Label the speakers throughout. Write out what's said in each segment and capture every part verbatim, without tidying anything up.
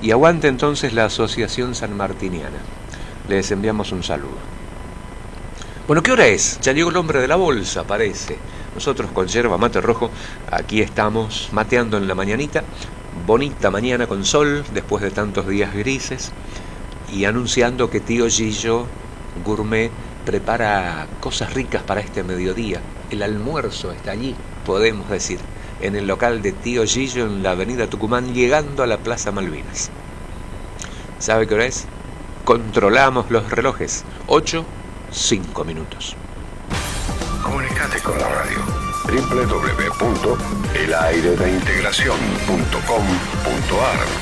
Speaker 1: Y aguante entonces la Asociación Sanmartiniana. Les enviamos un saludo. Bueno, ¿qué hora es? Ya llegó el hombre de la bolsa, parece. Nosotros con yerba mate rojo, aquí estamos mateando en la mañanita. Bonita mañana con sol, después de tantos días grises. Y anunciando que tío Gillo Gourmet prepara cosas ricas para este mediodía. El almuerzo está allí, podemos decir, en el local de tío Gillo en la avenida Tucumán, llegando a la Plaza Malvinas. ¿Sabe qué hora es? Controlamos los relojes. ocho, cinco minutos.
Speaker 2: Comunicate con la radio. doble u doble u doble u punto el aire de integración punto com punto a r.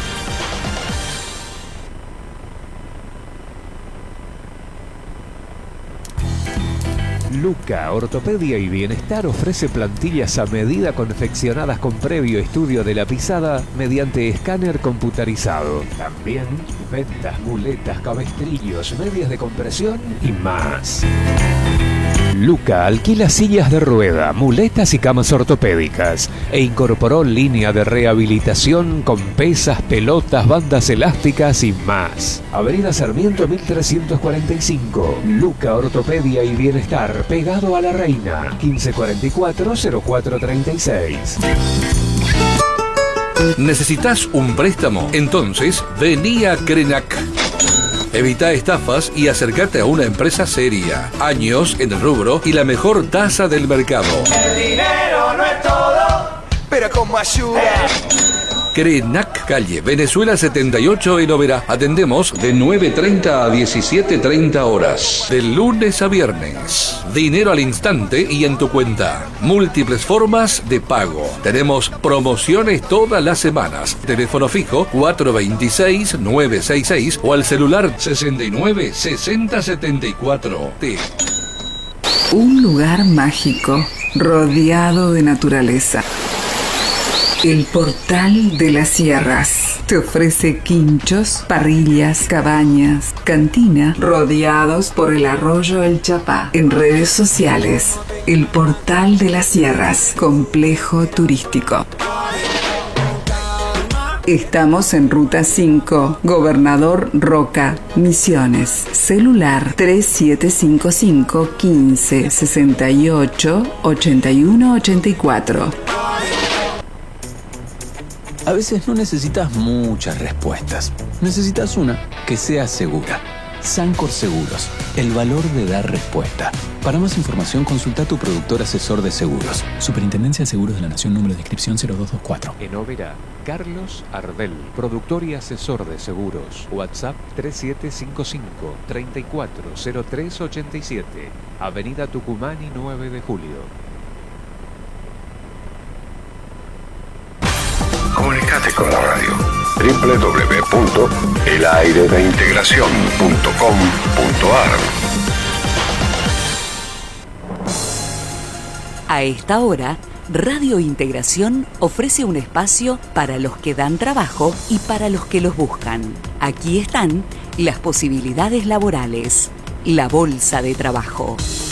Speaker 3: Luca Ortopedia y Bienestar ofrece plantillas a medida confeccionadas con previo estudio de la pisada mediante escáner computarizado. También ventas, muletas, cabestrillos, medias de compresión y más. Luca alquila sillas de rueda, muletas y camas ortopédicas e incorporó línea de rehabilitación con pesas, pelotas, bandas elásticas y más. Avenida Sarmiento mil trescientos cuarenta y cinco. Luca Ortopedia y Bienestar, pegado a La Reina. quince cuarenta y cuatro, cero cuatro treinta y seis.
Speaker 4: ¿Necesitas un préstamo? Entonces, vení a Crenac. Evita estafas y acércate a una empresa seria. Años en el rubro y la mejor tasa del mercado.
Speaker 5: El dinero no es todo, pero como ayuda.
Speaker 4: Crenac, calle Venezuela setenta y ocho en Oberá. Atendemos de nueve treinta a diecisiete treinta horas. De lunes a viernes. Dinero al instante y en tu cuenta. Múltiples formas de pago. Tenemos promociones todas las semanas. Teléfono fijo cuatro dos seis, nueve seis seis o al celular sesenta y nueve, sesenta setenta y cuatro. T.
Speaker 6: Un lugar mágico, rodeado de naturaleza. El Portal de las Sierras te ofrece quinchos, parrillas, cabañas, cantina, rodeados por el arroyo El Chapá. En redes sociales, El Portal de las Sierras, complejo turístico. Estamos en Ruta cinco, Gobernador Roca, Misiones. Celular tres siete cinco cinco, quince, sesenta y ocho, ochenta y uno, ochenta y cuatro.
Speaker 7: A veces no necesitas muchas respuestas. Necesitas una que sea segura. Sancor Seguros, el valor de dar respuesta. Para más información, consulta a tu productor asesor de seguros. Superintendencia de Seguros de la Nación, número de inscripción cero dos dos cuatro.
Speaker 1: En Oberá, Carlos Ardel, productor y asesor de seguros. WhatsApp tres siete cinco cinco, treinta y cuatro, cero tres ochenta y siete. Avenida Tucumán y nueve de julio.
Speaker 2: Comunicate con la radio. doble u doble u doble u punto el aire de integración punto com punto a r.
Speaker 8: A esta hora, Radio Integración ofrece un espacio para los que dan trabajo y para los que los buscan. Aquí están las posibilidades laborales. La Bolsa de Trabajo.